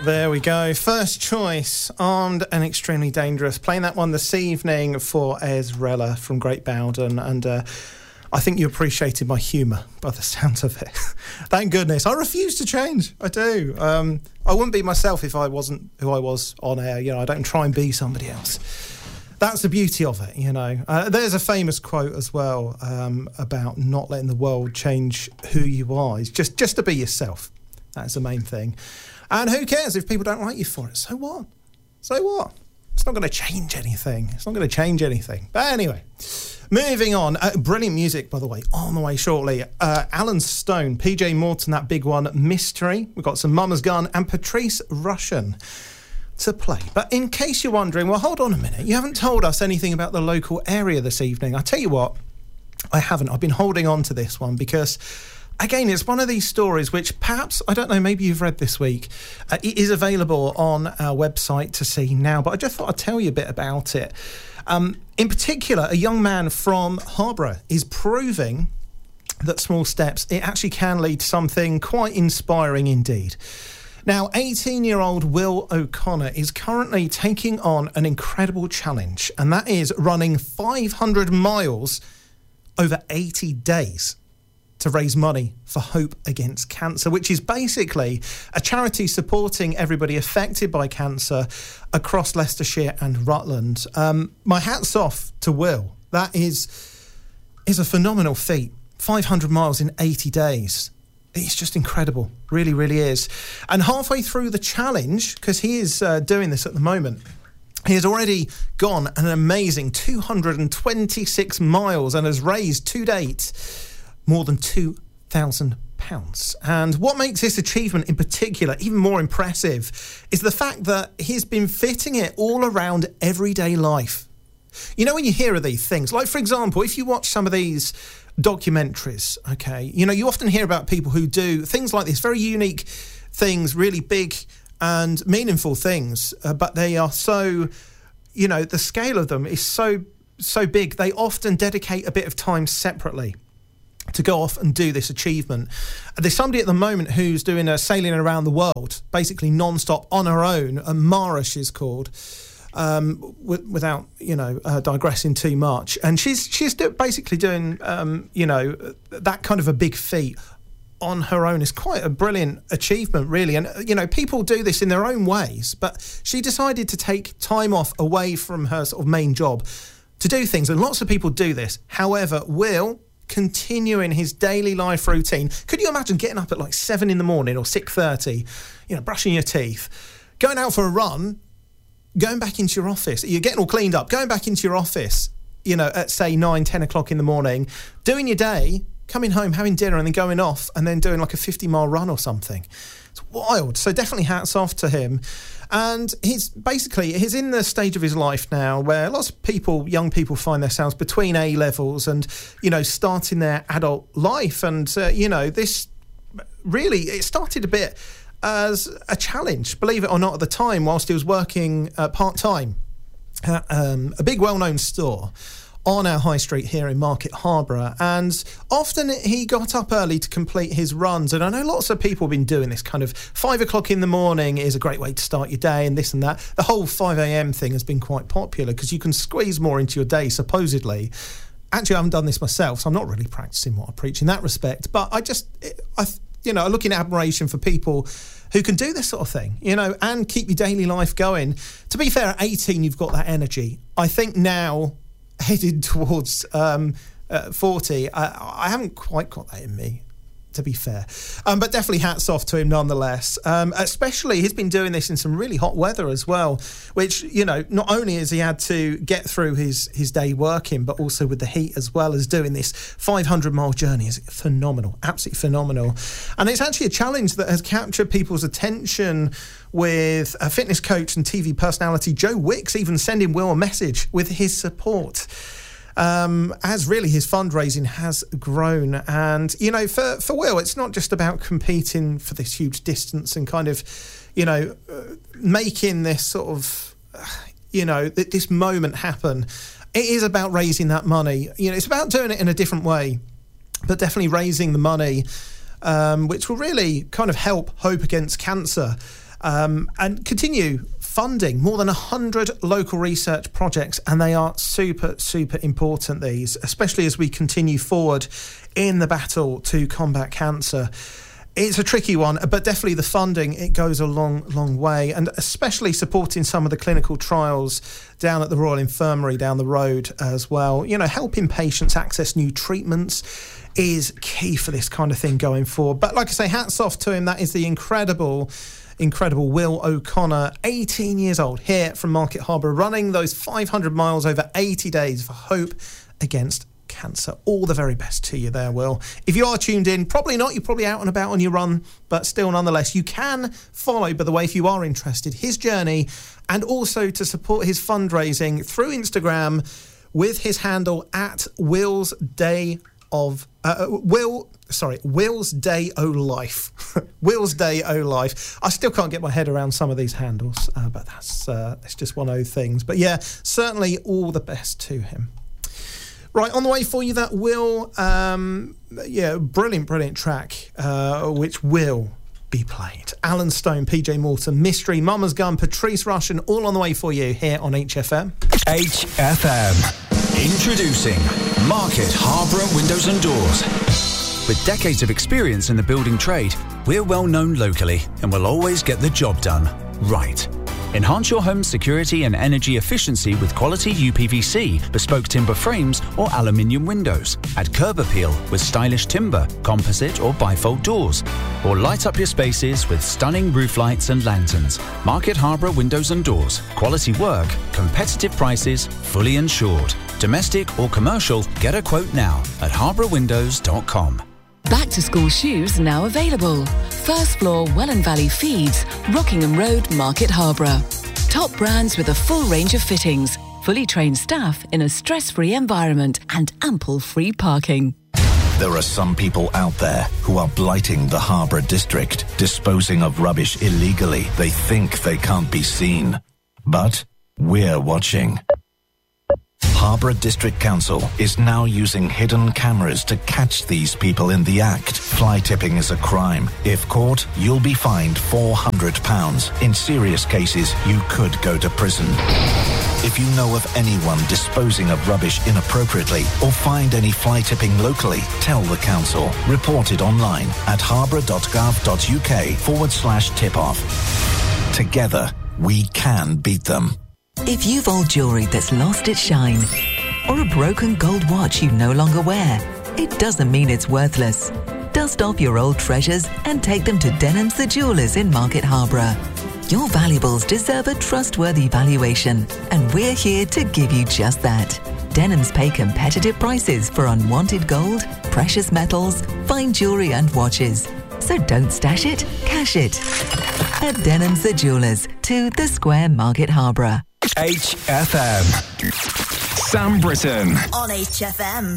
There we go. First choice, Armed and Extremely Dangerous. Playing that one this evening for Ezrella from Great Bowden. And I think you appreciated my humour by the sounds of it. Thank goodness. I refuse to change. I do. I wouldn't be myself if I wasn't who I was on air. You know, I don't try and be somebody else. That's the beauty of it, you know. There's a famous quote as well about not letting the world change who you are. It's just to be yourself. That's the main thing. And who cares if people don't like you for it? So what? So what? It's not going to change anything. It's not going to change anything. But anyway, moving on. Brilliant music, by the way, on the way shortly. Alan Stone, PJ Morton, that big one, Mystery. We've got some Mama's Gun and Patrice Rushen to play. But in case you're wondering, well, hold on a minute. You haven't told us anything about the local area this evening. I tell you what, I haven't. I've been holding on to this one because... again, it's one of these stories which perhaps, I don't know, maybe you've read this week. It is available on our website to see now, but I just thought I'd tell you a bit about it. In particular, a young man from Harborough is proving that small steps, it actually can lead to something quite inspiring indeed. Now, 18-year-old Will O'Connor is currently taking on an incredible challenge, and that is running 500 miles over 80 days. To raise money for Hope Against Cancer, which is basically a charity supporting everybody affected by cancer across Leicestershire and Rutland. My hat's off to Will. That is a phenomenal feat. 500 miles in 80 days. It's just incredible. Really, really is. And halfway through the challenge, because he is doing this at the moment, he has already gone an amazing 226 miles and has raised to date more than £2,000. And what makes this achievement in particular even more impressive is the fact that he's been fitting it all around everyday life. You know, when you hear of these things, like, for example, if you watch some of these documentaries, okay, you know, you often hear about people who do things like this, very unique things, really big and meaningful things, but they are so, you know, the scale of them is so big, they often dedicate a bit of time separately to go off and do this achievement. There's somebody at the moment who's doing a sailing around the world, basically non-stop on her own, and Mara she's called, without, you know, digressing too much. And she's basically doing, you know, that kind of a big feat on her own. Is quite a brilliant achievement, really. And, you know, people do this in their own ways, but she decided to take time off away from her sort of main job to do things. And lots of people do this. However, Will... continuing his daily life routine. Could you imagine getting up at like 7 in the morning or 6:30, you know, brushing your teeth, going out for a run, going back into your office, you're getting all cleaned up, going back into your office, you know, at say 9, 10 o'clock in the morning, doing your day, coming home, having dinner and then going off and then doing like a 50-mile run or something. It's wild. So definitely hats off to him. And he's in the stage of his life now where lots of people, young people, find themselves between A levels and, you know, starting their adult life. And, you know, this really, it started a bit as a challenge, believe it or not, at the time, whilst he was working part-time at a big well-known store on our high street here in Market Harborough, and often he got up early to complete his runs. And I know lots of people have been doing this kind of 5 o'clock in the morning is a great way to start your day and this and that. The whole 5 a.m. thing has been quite popular because you can squeeze more into your day, supposedly. Actually, I haven't done this myself, so I'm not really practicing what I preach in that respect. But I look in admiration for people who can do this sort of thing, you know, and keep your daily life going. To be fair, at 18, you've got that energy. I think now, headed towards 40, I haven't quite got that in me, to be fair. But definitely hats off to him nonetheless. Especially, he's been doing this in some really hot weather as well, which, you know, not only has he had to get through his day working, but also with the heat as well as doing this 500-mile journey is phenomenal, absolutely phenomenal. And it's actually a challenge that has captured people's attention, with a fitness coach and TV personality Joe Wicks even sending Will a message with his support. As really his fundraising has grown. And, you know, for Will, it's not just about competing for this huge distance and kind of, you know, making this sort of, you know, this moment happen. It is about raising that money. You know, it's about doing it in a different way, but definitely raising the money, which will really kind of help Hope Against Cancer. and continue funding more than 100 local research projects, and they are super, super important, these, especially as we continue forward in the battle to combat cancer. It's a tricky one, but definitely the funding, it goes a long, long way, and especially supporting some of the clinical trials down at the Royal Infirmary down the road as well. You know, helping patients access new treatments is key for this kind of thing going forward. But like I say, hats off to him. That is the incredible Will O'Connor, 18 years old, here from Market Harbour, running those 500 miles over 80 days for hope against cancer. All the very best to you there, Will. If you are tuned in, probably not, you're probably out and about on your run, but still nonetheless, you can follow, by the way, if you are interested, his journey, and also to support his fundraising through Instagram with his handle at Will's Day O Life. Will's Day O Life. I still can't get my head around some of these handles, but that's just one of those things. But yeah, certainly all the best to him. Right, on the way for you, that Will, brilliant track, which will be played. Alan Stone, PJ Morton, Mystery, Mama's Gun, Patrice Rushen, all on the way for you here on HFM. HFM. Introducing Market Harbour Windows and Doors. With decades of experience in the building trade, we're well known locally and will always get the job done right. Enhance your home's security and energy efficiency with quality UPVC, bespoke timber frames or aluminium windows. Add curb appeal with stylish timber, composite or bifold doors. Or light up your spaces with stunning roof lights and lanterns. Market Harbour Windows and Doors. Quality work, competitive prices, fully insured. Domestic or commercial, get a quote now at harbourwindows.com. Back to school shoes now available. First floor Welland Valley Feeds, Rockingham Road, Market Harbour. Top brands with a full range of fittings, fully trained staff in a stress-free environment and ample free parking. There are some people out there who are blighting the Harbour District, disposing of rubbish illegally. They think they can't be seen. But we're watching. Harbour District Council is now using hidden cameras to catch these people in the act. Fly tipping is a crime. If caught, you'll be fined £400. In serious cases, you could go to prison. If you know of anyone disposing of rubbish inappropriately or find any fly tipping locally, tell the council. Report it online at harbour.gov.uk/tip-off. Together, we can beat them. If you've old jewellery that's lost its shine, or a broken gold watch you no longer wear, it doesn't mean it's worthless. Dust off your old treasures and take them to Denham's the Jewellers in Market Harbour. Your valuables deserve a trustworthy valuation, and we're here to give you just that. Denham's pay competitive prices for unwanted gold, precious metals, fine jewellery and watches. So don't stash it, cash it. At Denham's the Jewellers, 2 The Square, Market Harbour. HFM. Sam Britton. On HFM.